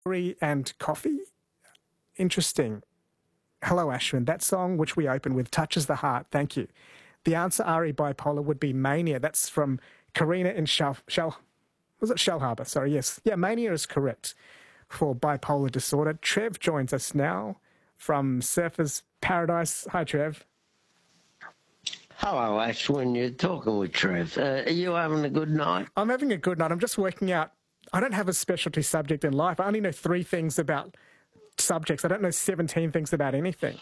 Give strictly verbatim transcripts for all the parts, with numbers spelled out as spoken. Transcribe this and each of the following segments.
Curry and coffee? Interesting. Hello, Ashwin. That song, which we open with, touches the heart. Thank you. The answer, Ari Bipolar, would be Mania. That's from Karina in Shell... Shell was it Shell Harbour? Sorry, yes. Yeah, Mania is correct for bipolar disorder. Trev joins us now from Surfers Paradise. Hi, Trev. Hello, Ashwin. You're talking with Trev. Uh, are you having a good night? I'm having a good night. I'm just working out. I don't have a specialty subject in life. I only know three things about subjects. I don't know seventeen things about anything.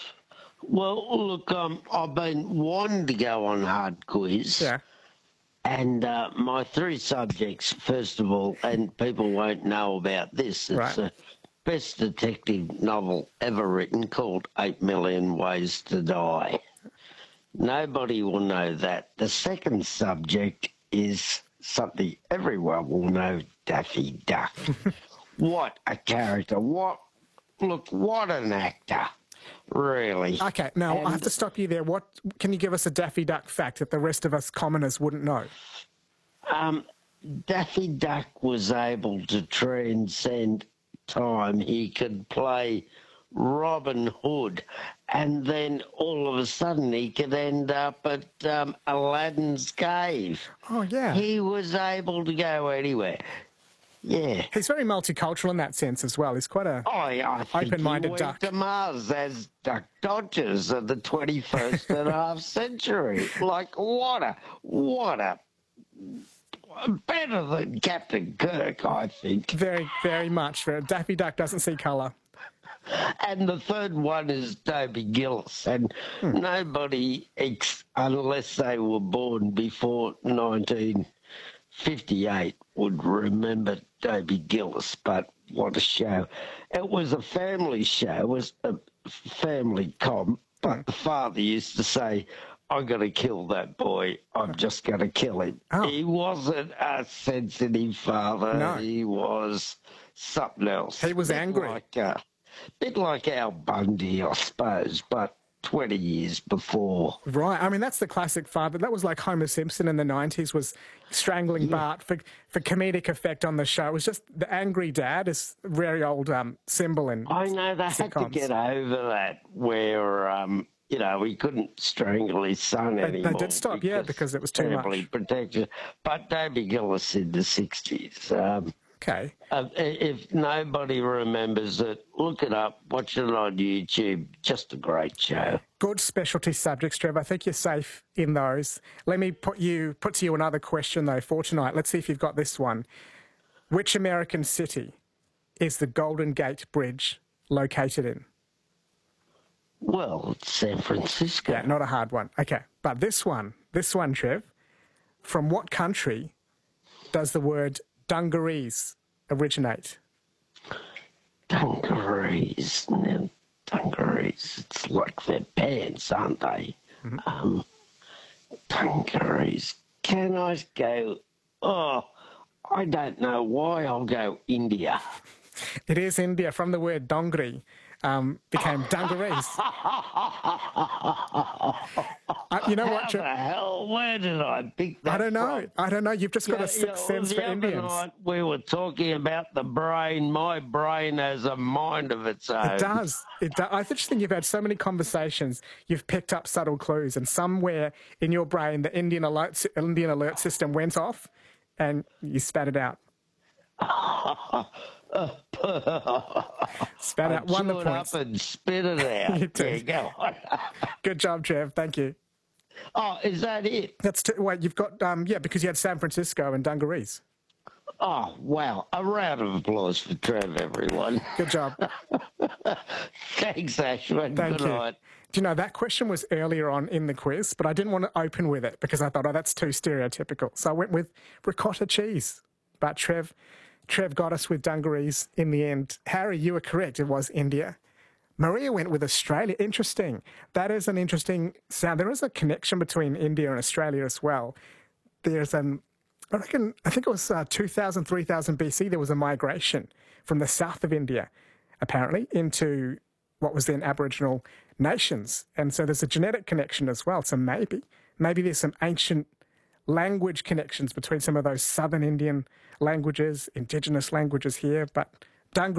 Well, look, um, I've been wanting to go on Hard Quiz. Yeah. And uh, my three subjects, first of all, and people won't know about this, it's Right. the best detective novel ever written called Eight Million Ways to Die. Nobody will know that. The second subject is something everyone will know, Daffy Duck. What a character. What, look, what an actor. Really. Okay, now And- I have to stop you there. What can you give us a Daffy Duck fact that the rest of us commoners wouldn't know? Um, Daffy Duck was able to transcend time. He could play Robin Hood, and then all of a sudden he could end up at um, Aladdin's cave. Oh, yeah. He was able to go anywhere. Yeah. He's very multicultural in that sense as well. He's quite a... Oh, yeah, I think Open-minded he went duck. to Mars as Duck Dodgers of the twenty-first and a half century. Like, what a, what a, better than Captain Kirk, I think. Very, very much. Daffy Duck doesn't see colour. And the third one is Toby Gillis. And Hmm. nobody, ex- unless they were born before nineteen fifty-eight, would remember Toby Gillis. But what a show. It was a family show. It was a family com. But the father used to say, I'm going to kill that boy. I'm just going to kill him. Oh. He wasn't a sensitive father. No. He was something else. He was Bit angry. Like, uh, bit like Al Bundy, I suppose, but twenty years before. Right. I mean, that's the classic father. That was like Homer Simpson in the nineties was strangling Bart for, for comedic effect on the show. It was just the angry dad is a very old um, symbol in I know they had to sitcoms. get over that where, um, you know, he couldn't strangle his son They- they anymore. did stop, yeah, because it was too family much. protection. But Toby Gillis in the sixties. Um, Okay. Uh, if nobody remembers it, look it up, watch it on YouTube. Just a great show. Good specialty subjects, Trev. I think you're safe in those. Let me put you put to you another question, though, for tonight. Let's see if you've got this one. Which American city is the Golden Gate Bridge located in? Well, it's San Francisco. Yeah, not a hard one. Okay, but this one, this one, Trev, from what country does the word dungarees originate? Dungarees. Now, dungarees, it's like their pants, aren't they? Mm-hmm. Um, dungarees. Can I go, oh, I don't know why, I'll go India. It is India, from the word dongri, um, became dungarees. Uh, you know what, How Trev? the hell, where did I pick that I don't know. from? I don't know. You've just got Yeah, a sixth yeah, sense the for other Indians. night we were talking about the brain. My brain has a mind of its own. It does. It does. I just think you've had so many conversations. You've picked up subtle clues, and somewhere in your brain, the Indian alert sy- Indian alert system went off, and you spat it out. Spat I out. Won the chew it up points. and spit it out. You do. Yeah, go on. Good job, Trev. Thank you. Oh, is that it? That's t- wait. You've got um, yeah, because you had San Francisco and dungarees. Oh, wow. A round of applause for Trev, everyone. Good job. Thanks, Ashwin. Thank Good you. night. Do you know, that question was earlier on in the quiz, but I didn't want to open with it because I thought, oh, that's too stereotypical. So I went with ricotta cheese. But Trev, Trev got us with dungarees in the end. Harry, you were correct. It was India. Maria went with Australia. Interesting. That is an interesting sound. There is a connection between India and Australia as well. There's um, I reckon, I think it was uh, two thousand, three thousand B C, there was a migration from the south of India, apparently, into what was then Aboriginal nations. And so there's a genetic connection as well. So maybe, maybe there's some ancient language connections between some of those southern Indian languages, indigenous languages here. But Dungar